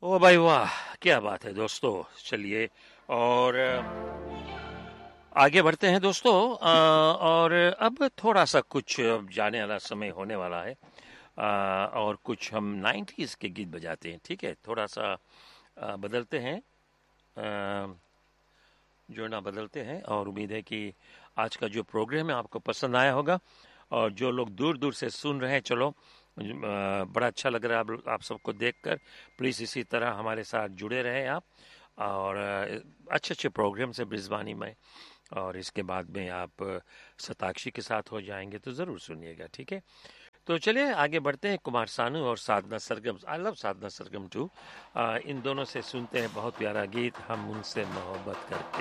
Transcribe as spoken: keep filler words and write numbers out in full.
ओ भाई वाह, क्या बात है दोस्तों। चलिए और आगे बढ़ते हैं दोस्तों। अ, और अब थोड़ा सा कुछ अब जाने वाला समय होने वाला है। अ, और कुछ हम नाइन्टीज के गीत बजाते हैं, ठीक है। थोड़ा सा अ, बदलते हैं, अ, जोड़ना बदलते हैं, और उम्मीद है कि आज का जो प्रोग्राम है आपको पसंद आया होगा। और जो लोग दूर दूर से सुन रहे हैं, चलो, अ, बड़ा अच्छा लग रहा है आप, आप सबको देखकर। प्लीज़ इसी तरह हमारे साथ जुड़े रहें आप, और अ, अच्छे अच्छे प्रोग्राम से ब्रिजवानी में। और इसके बाद में आप अ, शताक्षी के साथ हो जाएंगे तो ज़रूर सुनिएगा, ठीक है। तो चलिए आगे बढ़ते हैं। कुमार सानू और Sadhana Sargam, I love Sadhana Sargam to. इन दोनों से सुनते हैं बहुत प्यारा गीत, हम उनसे मोहब्बत करते